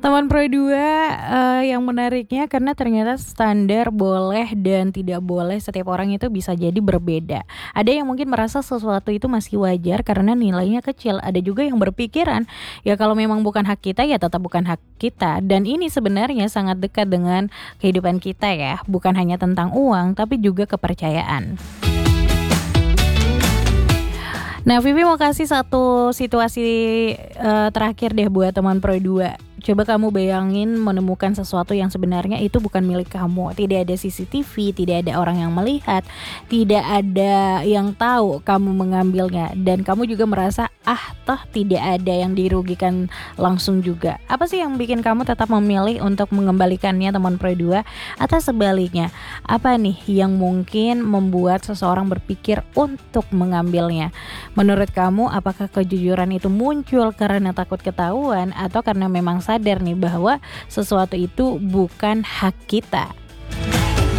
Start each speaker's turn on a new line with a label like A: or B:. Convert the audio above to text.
A: Teman Pro 2, yang menariknya karena ternyata standar boleh dan tidak boleh setiap orang itu bisa jadi berbeda. Ada yang mungkin merasa sesuatu itu masih wajar karena nilainya kecil, ada juga yang berpikiran, ya kalau memang bukan hak kita, ya tetap bukan hak kita. Dan ini sebenarnya sangat dekat dengan kehidupan kita ya, bukan hanya tentang uang, tapi juga kepercayaan. Nah, Vivi mau kasih satu situasi, terakhir deh buat teman Pro 2. Coba kamu bayangin menemukan sesuatu yang sebenarnya itu bukan milik kamu. Tidak ada CCTV, tidak ada orang yang melihat, tidak ada yang tahu kamu mengambilnya, dan kamu juga merasa, toh tidak ada yang dirugikan langsung juga. Apa sih yang bikin kamu tetap memilih untuk mengembalikannya, teman Pro 2? Atau sebaliknya, apa nih yang mungkin membuat seseorang berpikir untuk mengambilnya? Menurut kamu, apakah kejujuran itu muncul karena takut ketahuan atau karena memang sadar nih bahwa sesuatu itu bukan hak kita?